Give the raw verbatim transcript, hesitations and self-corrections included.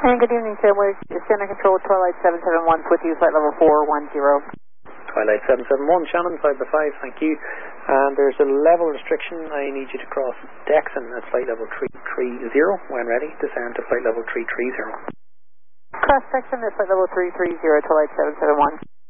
And good evening, Sailors. Center Control, Twilight seven seven one, with you, flight level four one zero. Twilight seven seven one, Shannon, five by five, thank you. And there's a level restriction. I need you to cross Dexon at flight level three three zero. When ready, descend to flight level three three zero. Cross section at flight level three three zero, Twilight seven seven one.